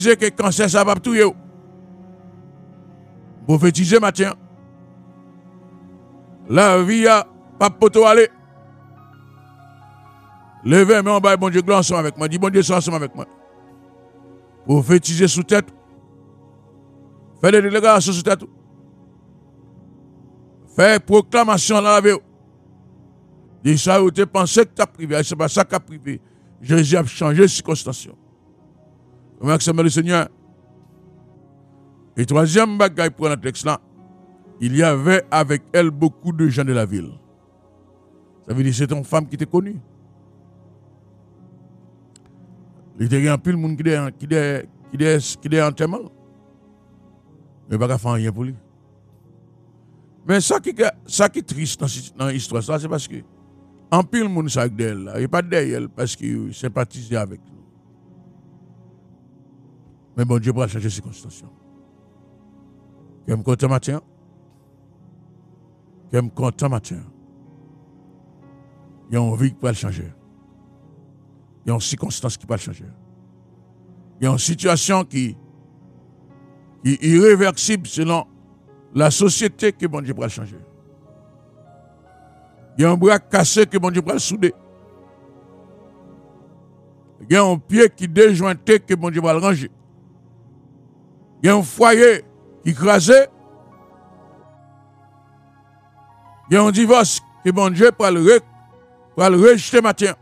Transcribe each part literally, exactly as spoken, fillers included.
C'est que cancer ça va tout yo. Prophétiser matin. La vie a pas poto aller. Levez mais on va bon Dieu gloire ensemble avec moi. Dis bon Dieu ensemble avec moi. Prophétiser sous tête. Fais des délégations sous tête. Fais proclamation dans la vie. Dis ça où tu pensais que tu as privé, c'est pas ça qui a privé. Jésus a changé de circonstance. Merci le Seigneur. Et troisième bagaille pour notre texte là, il y avait avec elle beaucoup de gens de la ville. Ça veut dire que c'est une femme qui était connue. Il y a un pile de monde qui est qui est qui est qui est enterrement. Mais pas faire rien pour lui. Mais ça qui ça qui est triste dans l'histoire ça, c'est parce que en pile de monde ça avec d'elle là, il pas d'elle parce qu'il sympathise avec nous. Mais bon Dieu va changer les circonstances. Je suis content matin. Je suis content matin. Il y a une vie qui peut changer. Il y a une circonstance qui peut changer. Il y a une situation qui, qui est irréversible selon la société que bon Dieu peut changer. Il y a un bras cassé que bon Dieu peut souder. Il y a un pied qui est déjointé que bon Dieu va le ranger. Il y a un foyer qui est écrasé. Il y a un divorce que bon Dieu peut le, le rejeter matin.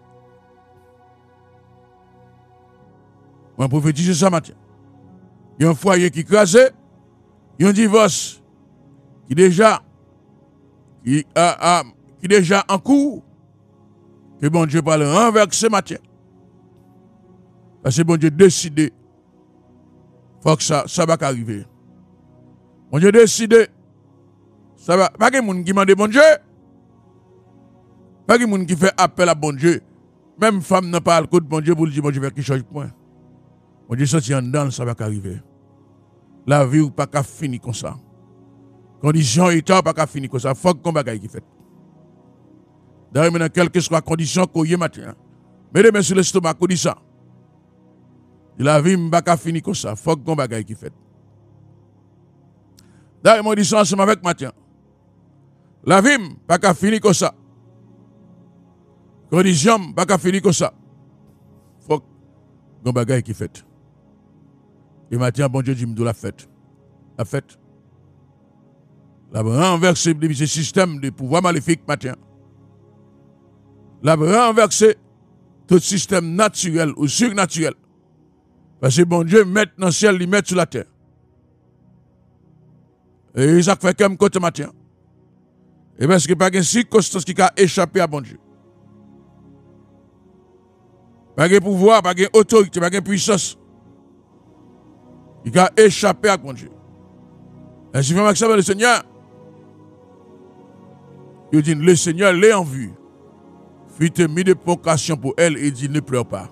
On prophétise ça matin. Il y a un foyer qui est écrasé. Il y a un divorce qui est déjà, qui, a, a, qui est déjà en cours. Que bon Dieu peut le renverser matin. Parce que bon Dieu décide. Faut que ça, ça va arriver. Bon Dieu décide. Ça va. Pas que moun qui demande bon Dieu. Pas que moun qui fait appel à bon Dieu. Même femme n'a pas le coup de bon Dieu pour lui dire bon Dieu fait quelque chose point. Bon Dieu sorti en dedans, ça va arriver. La vie ou pas qu'à finir comme ça. Condition et temps pas qu'à finir comme ça. Faut qu'on bagaille qui fait. D'ailleurs, maintenant, quelle que soit la condition qu'on y est matin. Mettez-moi sur l'estomac, qu'on dit ça. La vie n'est pas finie comme ça. Il faut qu'on bagaille qui fait. D'ailleurs, moi, je dis ça ensemble avec matin. La vie n'est pas finie comme ça. Condition n'est pas finie comme ça. Il faut qu'on bagaille qui fait. Et matin, bon Dieu dit, me la fête. La fête. La renverser ce système de pouvoir maléfique matin. La renverser tout système naturel ou surnaturel. Parce que bon Dieu met dans le ciel, il met sur la terre. Et ça fait comme côté matin. Et parce que pas de circonstance qui a échappé à bon Dieu. Pas de pouvoir, pas de autorité, pas de puissance. Il a échappé à bon Dieu. Et si vous savez le Seigneur, il dit, le Seigneur l'a en vue. Fit mis de provocation pour elle et dit, ne pleure pas.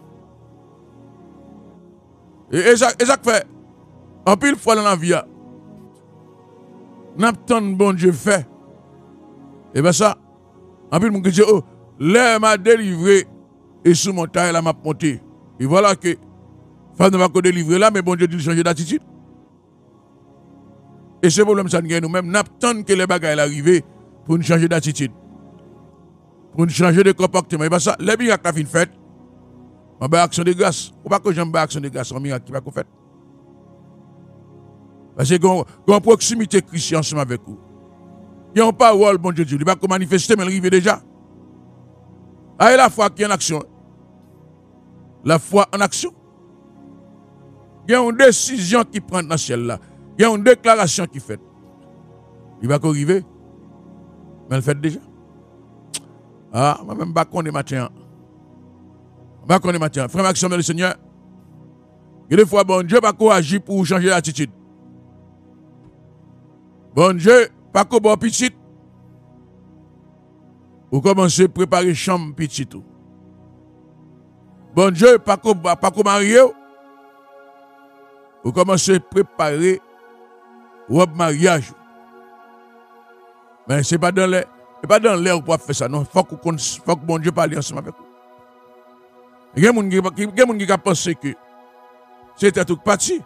Et ça fait, en pile fois dans la vie, n'attend bon Dieu fait. Et bien ça, en pile, mon Dieu, oh, l'air m'a délivré et sous mon taille, elle m'a monté. Et voilà que, femme ne va pas délivrer là, mais bon Dieu dit changer d'attitude. Et ce problème, ça nous nous-mêmes, n'attend que les bagages arrivent pour nous changer d'attitude. Pour nous changer de comportement. Et bien ça, les miracles qui ont fait, on va action de grâce. Ou pas que j'aime pas action de grâce, on miracle qui va qu'on fait. Parce que qu'on qu'on proximité chrétienne ensemble avec vous. Il y a une parole, bon Dieu, il va qu'on manifester, mais il arrive déjà. Ah, et la foi qui est en action. La foi en action. Il y a une décision qui prend dans le ciel là. Il y a une déclaration qui fait. Il va arriver. Mais elle fait déjà. Ah, moi-même, je ne sais pas matin. Je ne sais pas matin. Frère Maxime, le Seigneur. Il y a des fois, bon Dieu, pas agir pour changer l'attitude. Bon Dieu, pas qu'on bon petit. Ou commencer à préparer chambre petit. Bon Dieu, pas qu'on pas qu'on marier. Ou commencer à préparer robe mariage. Mais ce n'est pas dans l'air. Ce n'est pas dans l'air pour faire ça. Non, il faut que, faut que bon Dieu parle ensemble avec vous. Il y a des gens qui pensent que c'était tout parti.